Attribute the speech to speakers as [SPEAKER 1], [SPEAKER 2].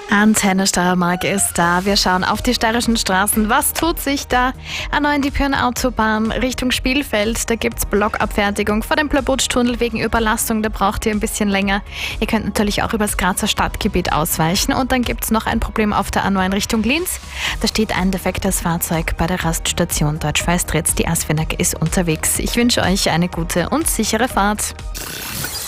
[SPEAKER 1] Antenne Steiermark ist da. Wir schauen auf die steirischen Straßen. Was tut sich da? A9 die Pyhrn-Autobahn Richtung Spielfeld. Da gibt's Blockabfertigung vor dem Plabutsch-Tunnel wegen Überlastung. Da braucht ihr ein bisschen länger. Ihr könnt natürlich auch übers Grazer Stadtgebiet ausweichen. Und dann gibt's noch ein Problem auf der A9 Richtung Linz. Da steht ein defektes Fahrzeug bei der Raststation Deutsch-Feistritz. Die Asfinag ist unterwegs. Ich wünsche euch eine gute und sichere Fahrt.